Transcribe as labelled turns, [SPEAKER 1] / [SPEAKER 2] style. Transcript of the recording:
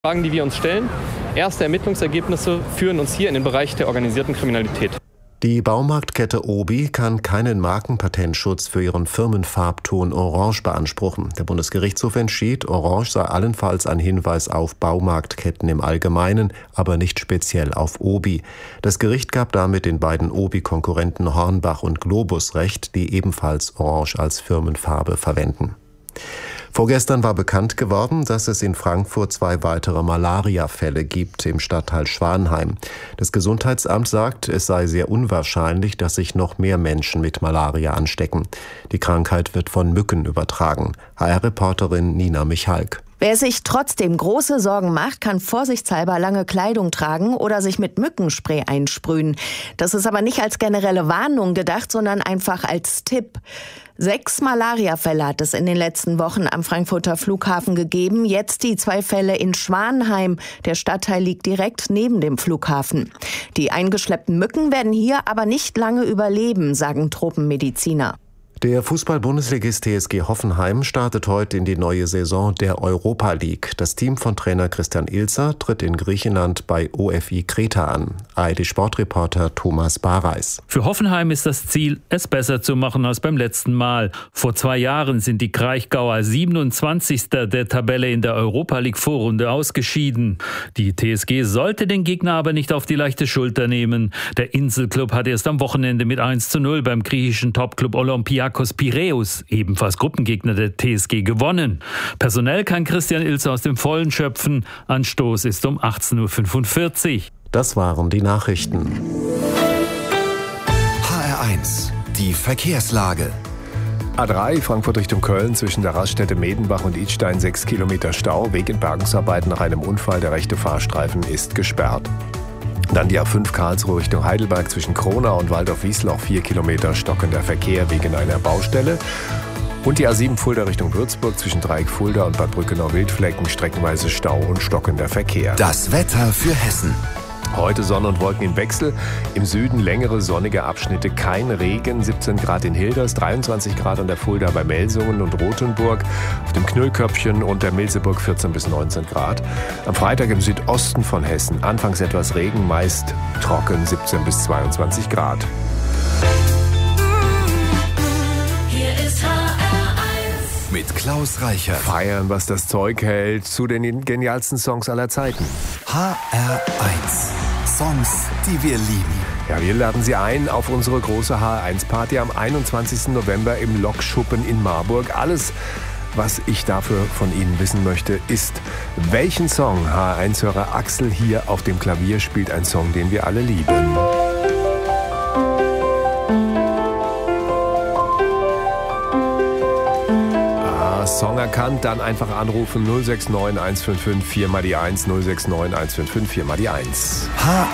[SPEAKER 1] Fragen, die wir uns stellen. Erste Ermittlungsergebnisse führen uns hier in den Bereich der organisierten Kriminalität.
[SPEAKER 2] Die Baumarktkette Obi kann keinen Markenpatentschutz für ihren Firmenfarbton Orange beanspruchen. Der Bundesgerichtshof entschied, Orange sei allenfalls ein Hinweis auf Baumarktketten im Allgemeinen, aber nicht speziell auf Obi. Das Gericht gab damit den beiden Obi-Konkurrenten Hornbach und Globus recht, die ebenfalls Orange als Firmenfarbe verwenden. Vorgestern war bekannt geworden, dass es in Frankfurt 2 weitere Malaria-Fälle gibt im Stadtteil Schwanheim. Das Gesundheitsamt sagt, es sei sehr unwahrscheinlich, dass sich noch mehr Menschen mit Malaria anstecken. Die Krankheit wird von Mücken übertragen. HR-Reporterin Nina Michalk.
[SPEAKER 3] Wer sich trotzdem große Sorgen macht, kann vorsichtshalber lange Kleidung tragen oder sich mit Mückenspray einsprühen. Das ist aber nicht als generelle Warnung gedacht, sondern einfach als Tipp. 6 Malariafälle hat es in den letzten Wochen am Frankfurter Flughafen gegeben. Jetzt die 2 Fälle in Schwanheim. Der Stadtteil liegt direkt neben dem Flughafen. Die eingeschleppten Mücken werden hier aber nicht lange überleben, sagen Tropenmediziner.
[SPEAKER 2] Der Fußball-Bundesligist TSG Hoffenheim startet heute in die neue Saison der Europa League. Das Team von Trainer Christian Ilzer tritt in Griechenland bei OFI Kreta an. ARD-Sportreporter Thomas Bareis.
[SPEAKER 4] Für Hoffenheim ist das Ziel, es besser zu machen als beim letzten Mal. Vor 2 Jahren sind die Kraichgauer 27. der Tabelle in der Europa League-Vorrunde ausgeschieden. Die TSG sollte den Gegner aber nicht auf die leichte Schulter nehmen. Der Inselclub hat erst am Wochenende mit 1:0 beim griechischen Topclub Olympiakos Piräus, ebenfalls Gruppengegner der TSG, gewonnen. Personell kann Christian Ilzer aus dem Vollen schöpfen. Anstoß ist um 18:45 Uhr.
[SPEAKER 2] Das waren die Nachrichten.
[SPEAKER 5] HR1, die Verkehrslage.
[SPEAKER 6] A3 Frankfurt Richtung Köln zwischen der Raststätte Medenbach und Idstein 6 Kilometer Stau. Wegen Bergungsarbeiten nach einem Unfall. Der rechte Fahrstreifen ist gesperrt. Dann die A5 Karlsruhe Richtung Heidelberg zwischen Kronau und Waldorf-Wiesloch 4 Kilometer stockender Verkehr wegen einer Baustelle. Und die A7 Fulda Richtung Würzburg zwischen Dreieck Fulda und Bad Brückenau-Wildflecken streckenweise Stau und stockender Verkehr.
[SPEAKER 5] Das Wetter für Hessen.
[SPEAKER 6] Heute Sonne und Wolken im Wechsel. Im Süden längere sonnige Abschnitte, kein Regen. 17 Grad in Hilders, 23 Grad an der Fulda bei Melsungen und Rothenburg. Auf dem Knüllköpfchen und der Milseburg 14 bis 19 Grad. Am Freitag im Südosten von Hessen anfangs etwas Regen, meist trocken 17 bis 22 Grad.
[SPEAKER 5] Hier ist HR1 mit Klaus Reichert.
[SPEAKER 6] Feiern, was das Zeug hält, zu den genialsten Songs aller Zeiten.
[SPEAKER 5] HR1. Songs, die wir lieben.
[SPEAKER 6] Ja, wir laden Sie ein auf unsere große HR1-Party am 21. November im Lokschuppen in Marburg. Alles, was ich dafür von Ihnen wissen möchte, ist, welchen Song HR1-Hörer Axel hier auf dem Klavier spielt. Ein Song, den wir alle lieben. Song erkannt, dann einfach anrufen 069 155 4 mal die 1, 069 155 4 mal die 1.